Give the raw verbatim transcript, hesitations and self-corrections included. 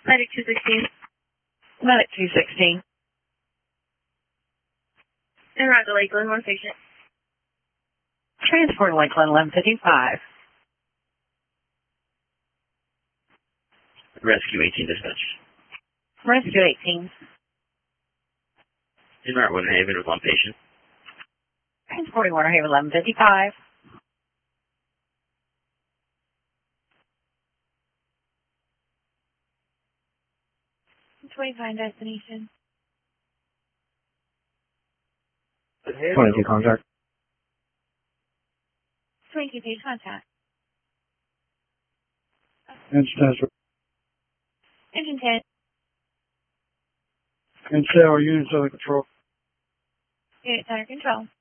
Medic two sixteen. Medic two sixteen. En route to Lakeland, one patient. Transport to Lakeland, eleven fifty-five. Rescue eighteen dispatch. Rescue eighteen. En route Winter Haven with one patient. Transporting Winter Haven, eleven fifty-five. twenty-five destination. twenty-two contact. twenty-two page contact. Engine test. Engine ten. And say our units under control. Units under control.